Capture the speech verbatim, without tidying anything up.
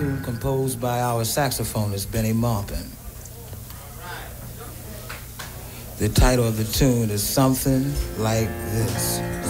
tune composed by our saxophonist, Benny Maupin. The title of the tune is Something Like This.